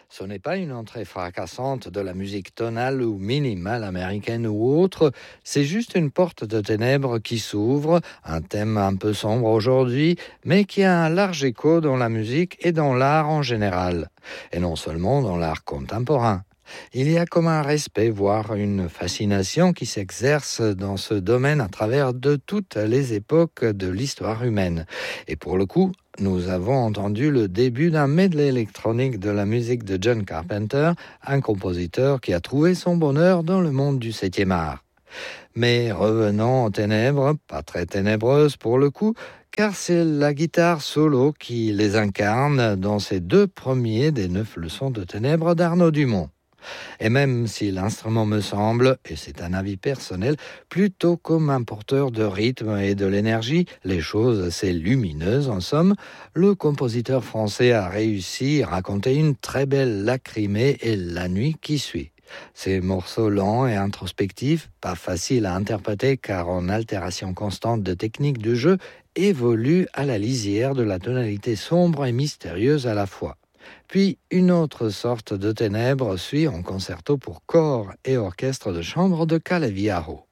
Ce n'est pas une entrée fracassante de la musique tonale ou minimale américaine ou autre, c'est juste une porte de ténèbres qui s'ouvre, un thème un peu sombre aujourd'hui, mais qui a un large écho dans la musique et dans l'art en général, et non seulement dans l'art contemporain. Il y a comme un respect, voire une fascination qui s'exerce dans ce domaine à travers de toutes les époques de l'histoire humaine. Et pour le coup, nous avons entendu le début d'un medley électronique de la musique de John Carpenter, un compositeur qui a trouvé son bonheur dans le monde du 7e art. Mais revenons aux ténèbres, pas très ténébreuses pour le coup, car c'est la guitare solo qui les incarne dans ces 2 premiers des 9 leçons de ténèbres d'Arnaud Dumont. Et même si l'instrument me semble, et c'est un avis personnel, plutôt comme un porteur de rythme et de l'énergie, les choses assez lumineuses en somme, le compositeur français a réussi à raconter une très belle lacrymée et la nuit qui suit. Ces morceaux lents et introspectifs, pas faciles à interpréter car en altération constante de technique de jeu, évoluent à la lisière de la tonalité sombre et mystérieuse à la fois. Puis une autre sorte de ténèbres suit en concerto pour corps et orchestre de chambre de Caleviaro.